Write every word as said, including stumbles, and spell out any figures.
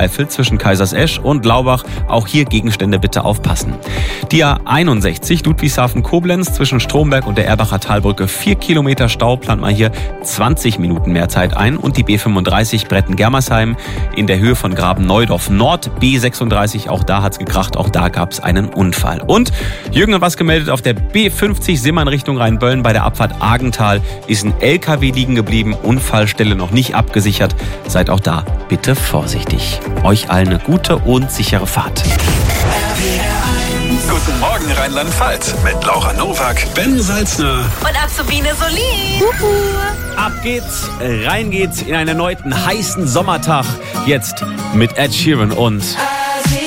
Eifel zwischen Kaisersesch und Laubach. Auch hier Gegenstände bitte aufpassen. Die A einundsechzig Ludwigshafen-Koblenz zwischen Stromberg und der Erbacher Talbrücke. Vier Kilometer Stau, plant man hier zwanzig Minuten mehr Zeit ein. Und die B fünfunddreißig Bretten-Germersheim in der Höhe von Graben-Neudorf Nord. B sechsunddreißig, auch da hat's gekracht, auch da gab's einen Unfall. Und Jürgen hat was gemeldet, auf der B fünfzig Simmern Richtung Rheinböllen bei der Abfahrt Argental ist ein L K W liegen geblieben. Unfallstelle noch nicht abgesichert. Seid auch da bitte vorsichtig. Euch allen eine gute und sichere Fahrt. Guten Morgen Rheinland-Pfalz mit Laura Nowak, Ben Salzner und Azubine Solin. Uhu. Ab geht's, rein geht's in einen erneuten heißen Sommertag. Jetzt mit Ed Sheeran und